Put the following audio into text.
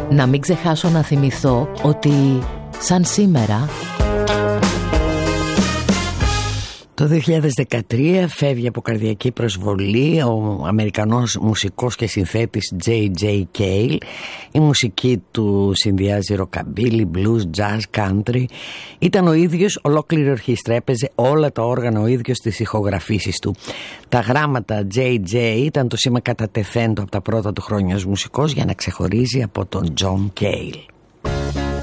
Να μην ξεχάσω να θυμηθώ ότι σαν σήμερα το 2013 φεύγει από καρδιακή προσβολή ο Αμερικανός μουσικός και συνθέτης J.J. Cale. Η μουσική του συνδυάζει ροκαμπίλι, blues, jazz, country. Ήταν ο ίδιος ολόκληρη ορχήστρα, έπαιζε όλα τα όργανα ο ίδιος στις ηχογραφήσεις του. Τα γράμματα J.J. ήταν το σήμα κατά τεθέντο από τα πρώτα του χρόνια ως μουσικός για να ξεχωρίζει από τον John Cale.